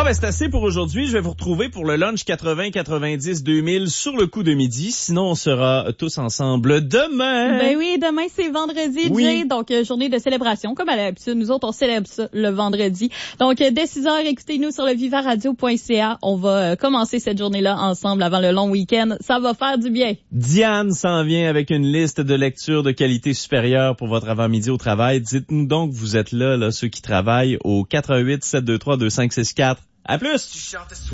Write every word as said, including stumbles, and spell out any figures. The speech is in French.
ben c'est assez pour aujourd'hui. Je vais vous retrouver pour le lunch quatre-vingts, quatre-vingt-dix, deux mille sur le coup de midi. Sinon, on sera tous ensemble demain. Ben oui, demain c'est vendredi, oui. Jay, donc euh, journée de célébration. Comme à l'habitude, nous autres on célèbre ça le vendredi. Donc euh, dès six heures, écoutez-nous sur le viva radio point c a. On va euh, commencer cette journée-là ensemble avant le long week-end. Ça va faire du bien. Diane s'en vient avec une liste de lectures de qualité supérieure pour votre avant-midi au travail. Dites-nous donc que vous êtes là, là, ceux qui travaillent au quatre un huit, sept deux trois, deux cinq six quatre. À plus!